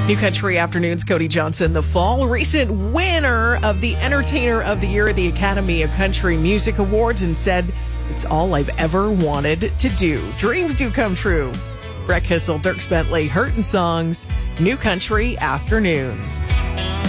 New Country Afternoons, Cody Johnson, the fall recent winner of the Entertainer of the Year at the Academy of Country Music Awards, and said, "It's all I've ever wanted to do. Dreams do come true." Brett Kissel, Dierks Bentley, Hurtin' Songs, New Country Afternoons.